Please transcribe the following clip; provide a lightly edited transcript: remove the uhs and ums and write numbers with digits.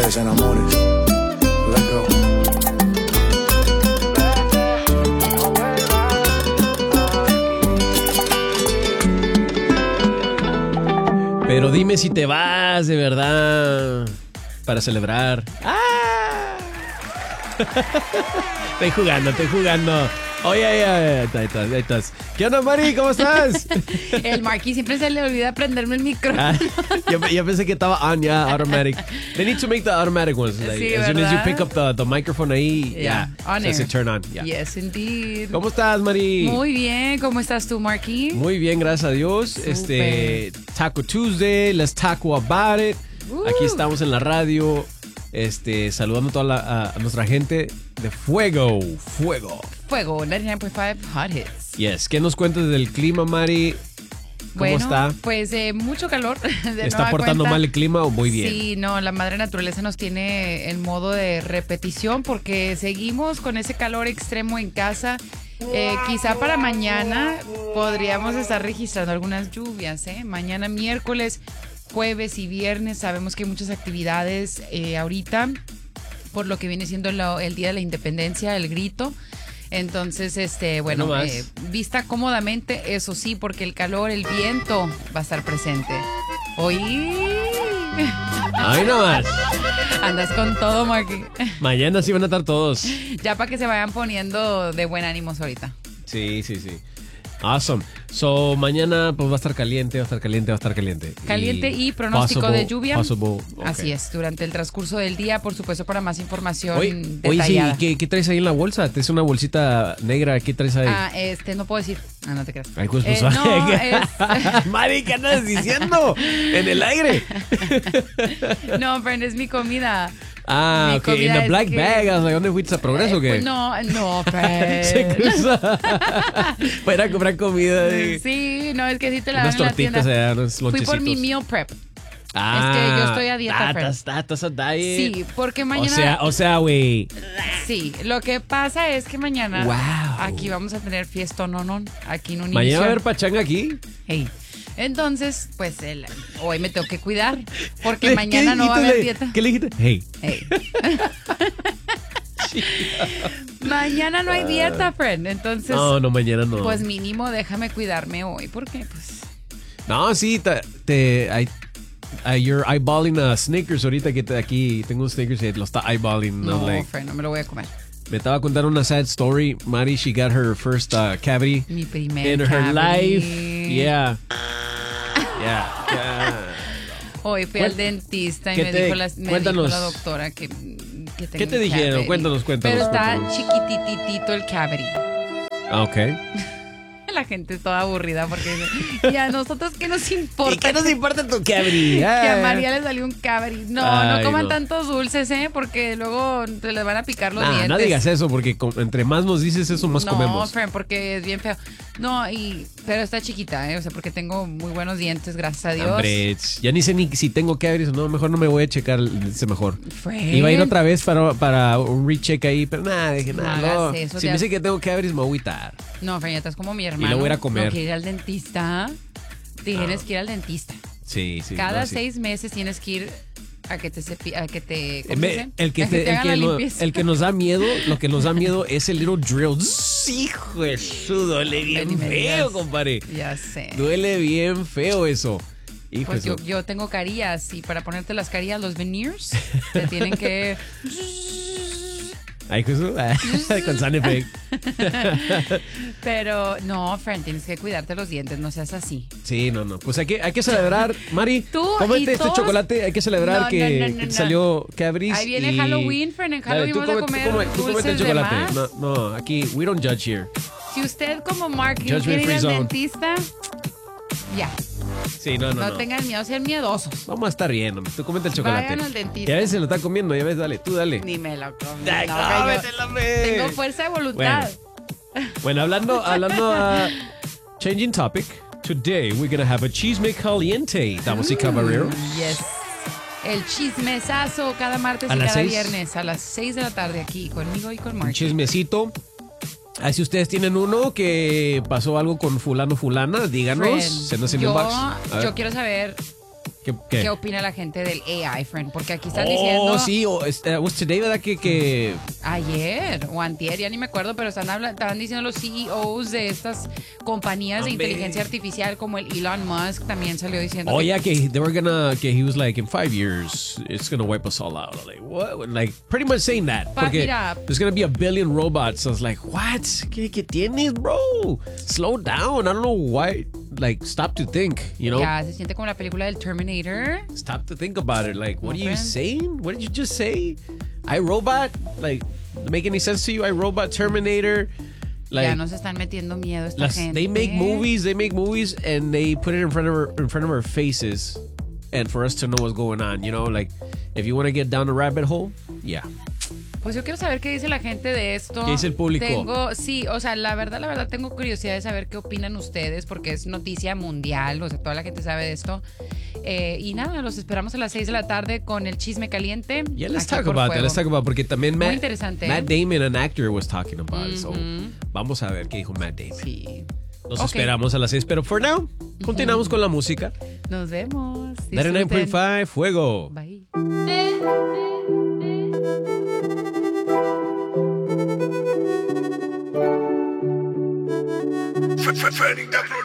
ustedes, enamores. Let go. Pero dime si te vas de verdad para celebrar. ¡Ah! Estoy jugando. Oye, ahí estás. ¿Qué onda, Mari? ¿Cómo estás? El Marky siempre se le olvida prenderme el micrófono. Yo pensé que estaba on, yeah, automatic. They need to make the automatic ones. Like, Sí, as soon as you ¿verdad? pick up the microphone ahí, Yeah, on says air. it turn on. Yeah. Yes, indeed. ¿Cómo estás, Mari? Muy bien, ¿cómo estás tú, Marky? Muy bien, gracias a Dios. Súper. Taco Tuesday, let's taco about it. Aquí estamos en la radio, saludando a toda a nuestra gente de Fuego. Fuego, 99.5 Hot Hits. Yes, ¿qué nos cuentas del clima, Mari? ¿Cómo Bueno, está? pues mucho calor. ¿Está portando mal el clima o muy bien? Sí, no, la madre naturaleza nos tiene en modo de repetición porque seguimos con ese calor extremo en casa. Quizá para mañana podríamos estar registrando algunas lluvias, ¿eh? Mañana miércoles, jueves y viernes sabemos que hay muchas actividades ahorita por lo que viene siendo el Día de la Independencia, el grito. Entonces, bueno, vista cómodamente, eso sí, porque el calor, el viento va a estar presente. Hoy Ahí nomás. andas con todo, Marky. Mañana sí van a estar todos. Ya para que se vayan poniendo de buen ánimos ahorita. Sí. Awesome. So, mañana pues va a estar caliente. Caliente y pronóstico de lluvia. Okay. Así es, durante el transcurso del día, por supuesto, para más información Oye, detallada. sí, ¿qué traes ahí en la bolsa? ¿Es una bolsita negra? ¿Qué traes ahí? No puedo decir. No te creas. Ay, pues, no, es... Mari, ¿qué andas diciendo? En el aire. No, friend, es mi comida. Ah, Mi ok. En comida la es Black que- Bag. ¿A dónde fuiste a Progreso o qué? Pues no, friend. Se cruza. Para ir a comprar comida. Sí, no, es que sí te la dan Unas en la tortitas tienda. allá, unos Fui por mi lonchecitos. meal prep. Ah, Es que yo estoy a dieta, friend. Estás a diet. Sí, porque mañana... O sea, güey. Sí, lo que pasa es que mañana Wow. aquí vamos a tener fiesta, aquí en Univision. Mañana va a haber pachanga aquí. Hey. Entonces, pues hoy me tengo que cuidar porque mañana no va a haber dieta. ¿Qué le dijiste? Hey. Hey. Mañana no hay dieta, friend. Entonces, No, mañana no. pues mínimo déjame cuidarme hoy porque pues No, sí, you're eyeballing a Snickers ahorita que aquí tengo un Snickers y lo está eyeballing. no, Like, friend, no me lo voy a comer. me estaba contando una sad story. Mari, she got her first cavity Mi primer in her cavity. life. Yeah. Hoy fui al dentista y ¿Qué me te- dijo la cuéntanos. doctora que tengo ¿Qué te un dijeron? cavity. Cuéntanos. Pero está chiquititito el cavity. Ah, ok. La gente es toda aburrida porque y a nosotros qué nos importa. ¿Y qué nos importa tu cavity? Que a María le salió un cavity. No Ay, coman no. tantos dulces, porque luego te les van a picar los dientes. No digas eso porque entre más nos dices eso, más No, comemos. friend, porque es bien feo. No, pero está chiquita, o sea, porque tengo muy buenos dientes, gracias a Dios. Hombre, ya ni sé ni si tengo cavities o no. Mejor no me voy a checar. Mejor. Friend. Iba a ir otra vez para un recheck ahí, pero nada, dije, No nada, hagas no. eso, Si ya- me dice que tengo cavities, me voy a agüitar. No, friend, ya estás como mi hermano. luego voy a ir a comer. No quiere ir al dentista. Tienes que ir al dentista. Sí. Cada no, sí. 6 meses tienes que ir a que te ¿cómo se dice? El que, A te hagan la limpieza. el que nos da miedo, lo que nos da miedo es el little drill. Hijo de su, duele bien Ni me feo, digas. compadre. Ya sé. Duele bien feo eso. Hijo Pues de yo tengo carillas y para ponerte las carillas, los veneers, te tienen que... Ay, Jesús. Con sound effect. Pero no, friend, tienes que cuidarte los dientes, no seas así. Sí, no. Pues hay que celebrar, Mari. Tú Cómete y este todos- chocolate. Hay que celebrar No, que no, te no. salió cavities. Ahí viene y- Halloween, friend. En Halloween Dale, vamos a comer tú cómete dulces el de chocolate. más. No, aquí, we don't judge here. Si usted como Mark Judgment quiere ir free al zone. dentista, ya, Sí, no. no tengan miedo, sean miedosos. Vamos a estar bien, hombre. Tú comete el chocolate. Vayan al dentista. Ya ves, se lo está comiendo. Ya ves, dale, tú dale. Ni me lo como. Ay, No, cómetelo, hombre. tengo fuerza de voluntad. Bueno, hablando changing topic. Today we're gonna have a chisme caliente, damas y caballeros. Yes. El chismesazo cada martes ¿A y las cada 6? viernes a las 6 de la tarde aquí conmigo y con Un Mark. chismecito. Ahí si ustedes tienen uno que pasó algo con fulano fulana, díganos. Friend, Se nos yo, inbox. A ver. yo quiero saber ¿Qué opina la gente del AI, friend? Porque aquí están diciendo... Sí, was today, ¿verdad? Que Ayer o antier, ya ni me acuerdo, pero estaban diciendo los CEOs de estas compañías de inteligencia artificial como el Elon Musk también salió diciendo que he was like, in 5 years, it's gonna wipe us all out. Like, what? Like, pretty much saying that. Porque mira, there's gonna be a billion robots. I was like, what? ¿Qué tienes, bro? Slow down. I don't know why. Like, stop to think, you know? ya se siente como la película del Terminator. Stop to think about it. Like, what are you friend. saying? What did you just say? iRobot? Like, make any sense to you? iRobot, Terminator? Like, Ya nos están metiendo miedo esta gente. they make movies, and they put it in front of our faces, and for us to know what's going on, you know? Like, if you want to get down the rabbit hole, yeah. Pues yo quiero saber qué dice la gente de esto. ¿Qué dice el público? Sí, o sea, la verdad tengo curiosidad de saber qué opinan ustedes, porque es noticia mundial, o sea, toda la gente sabe de esto. Y nada, los esperamos a las 6 de la tarde con el chisme caliente. Yeah, let's aquí talk por about that. Fuego. Let's talk about, porque también Muy interesante. Matt Damon, an actor, was talking about it. So, vamos a ver qué dijo Matt Damon. Sí. Los Ok. esperamos a las 6, pero for now, continuamos con la música. Nos vemos. Disfruten. 99.5, Fuego. Bye. Freddy the